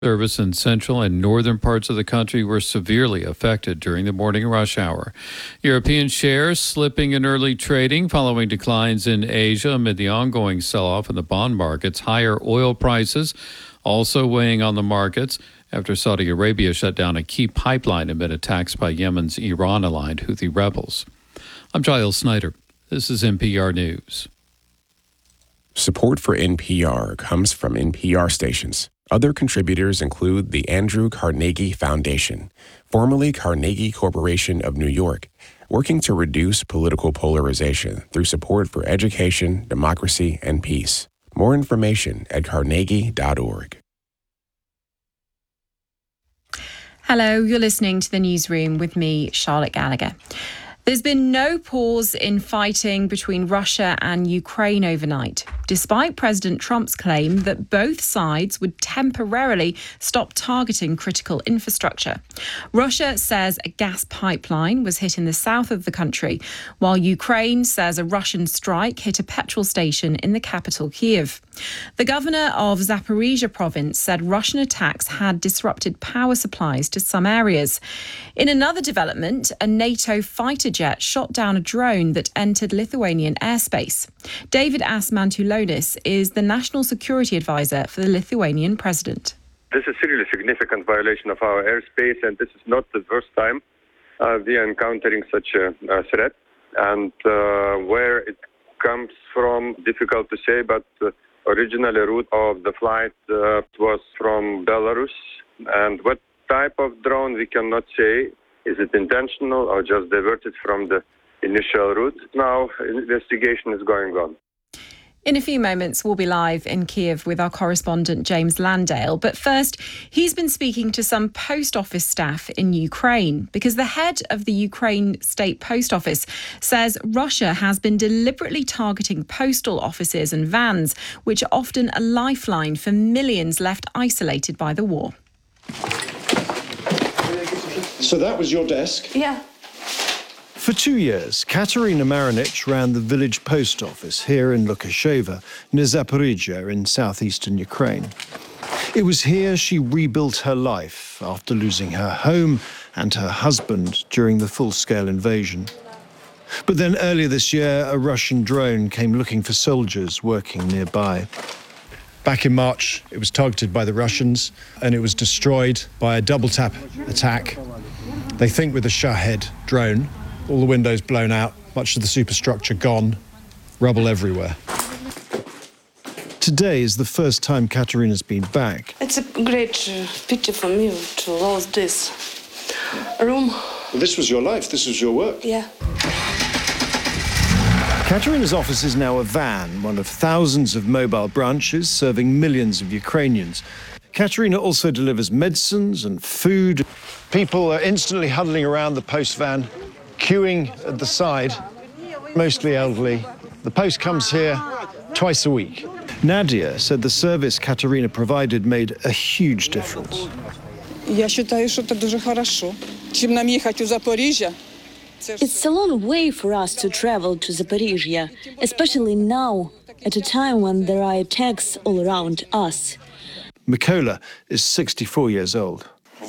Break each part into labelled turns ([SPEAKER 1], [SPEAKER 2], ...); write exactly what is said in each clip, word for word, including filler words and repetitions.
[SPEAKER 1] Service in central and northern parts of the country were severely affected during the morning rush hour. European shares slipping in early trading following declines in Asia amid the ongoing sell-off in the bond markets. Higher oil prices also weighing on the markets after Saudi Arabia shut down a key pipeline amid attacks by Yemen's Iran-aligned Houthi rebels. I'm Giles Snyder. This is N P R News.
[SPEAKER 2] Support for N P R comes from N P R stations. Other contributors include the Andrew Carnegie Foundation, formerly Carnegie Corporation of New York, working to reduce political polarization through support for education, democracy, and peace. More information at carnegie dot org.
[SPEAKER 3] Hello, you're listening to the Newsroom with me, Charlotte Gallagher. There's been no pause in fighting between Russia and Ukraine overnight, despite President Trump's claim that both sides would temporarily stop targeting critical infrastructure. Russia says a gas pipeline was hit in the south of the country, while Ukraine says a Russian strike hit a petrol station in the capital, Kyiv. The governor of Zaporizhia province said Russian attacks had disrupted power supplies to some areas. In another development, a NATO fighter jet shot down a drone that entered Lithuanian airspace. David Asmantoulonis is the national security advisor for the Lithuanian president.
[SPEAKER 4] This is a really significant violation of our airspace, and this is not the first time uh, we are encountering such a, a threat. And uh, where it comes from, difficult to say, but uh, originally the route of the flight uh, was from Belarus. And what type of drone, we cannot say. Is it intentional or just diverted from the initial route? Now, investigation is going on.
[SPEAKER 3] In a few moments, we'll be live in Kyiv with our correspondent James Landale. But first, he's been speaking to some post office staff in Ukraine because the head of the Ukraine State Post Office says Russia has been deliberately targeting postal offices and vans, which are often a lifeline for millions left isolated by the war.
[SPEAKER 5] So that was your desk?
[SPEAKER 6] Yeah.
[SPEAKER 7] For two years, Katerina Marinich ran the village post office here in Lukasheva, near Zaporizhia in southeastern Ukraine. It was here she rebuilt her life after losing her home and her husband during the full-scale invasion. But then earlier this year, a Russian drone came looking for soldiers working nearby. Back in March, it was targeted by the Russians, and it was destroyed by a double-tap attack. They think with a Shahed drone, all the windows blown out, much of the superstructure gone, rubble everywhere. Today is the first time Katerina's been back.
[SPEAKER 6] It's a great uh, pity for me to lose this room.
[SPEAKER 5] Well, this was your life, this was your work.
[SPEAKER 6] Yeah.
[SPEAKER 7] Katerina's office is now a van, one of thousands of mobile branches serving millions of Ukrainians. Katerina also delivers medicines and food. People are instantly huddling around the post van, queuing at the side, mostly elderly. The post comes here twice a week. Nadia said the service Katerina provided made a huge difference.
[SPEAKER 8] Я считаю, что это дуже хорошо. Чим нам їхати у Запоріжжя?
[SPEAKER 9] It's a long way for us to travel to Zaporizhia, especially now, at a time when there are attacks all around us.
[SPEAKER 7] Mykola is sixty-four years old.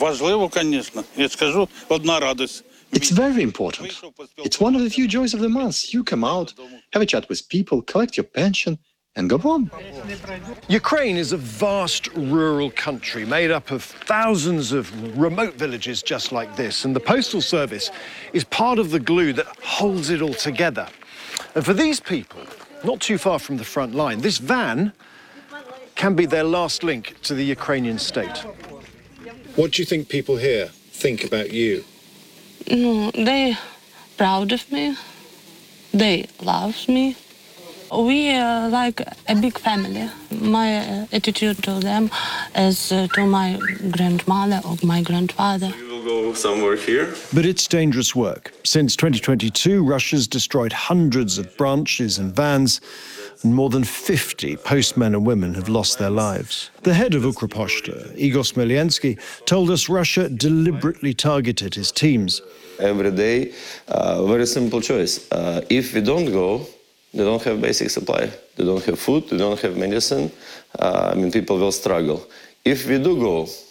[SPEAKER 10] It's very important. It's one of the few joys of the month. You come out, have a chat with people, collect your pension, and go home.
[SPEAKER 7] Ukraine is a vast rural country made up of thousands of remote villages just like this, and the Postal Service is part of the glue that holds it all together. And for these people, not too far from the front line, this van can be their last link to the Ukrainian state.
[SPEAKER 5] What do you think people here think about you?
[SPEAKER 6] No, they proud of me. They love me. We are like a big family. My uh, attitude to them is uh, to my grandmother or my grandfather.
[SPEAKER 11] We will go somewhere here.
[SPEAKER 7] But it's dangerous work. Since twenty twenty-two, Russia's destroyed hundreds of branches and vans, and more than fifty postmen and women have lost their lives. The head of Ukroposhta, Igor Smeliensky, told us Russia deliberately targeted his teams.
[SPEAKER 11] Every day, uh, very simple choice. Uh, if we don't go, they don't have basic supply. They don't have food, they don't have medicine. Uh, I mean, people will struggle. If we do go,